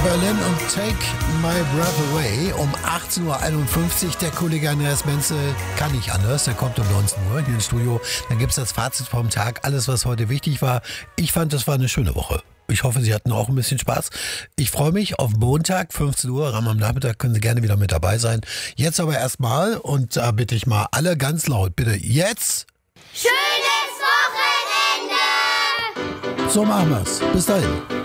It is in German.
Berlin und Take My Breath Away um 18.51 Uhr. Der Kollege Andreas Menzel kann nicht anders. Der kommt um 19 Uhr hier ins Studio. Dann gibt es das Fazit vom Tag. Alles, was heute wichtig war. Ich fand, das war eine schöne Woche. Ich hoffe, Sie hatten auch ein bisschen Spaß. Ich freue mich auf Montag, 15 Uhr. Am Nachmittag können Sie gerne wieder mit dabei sein. Jetzt aber erstmal, und da bitte ich mal alle ganz laut, bitte jetzt. Schönes Wochenende! So machen wir's. Bis dahin.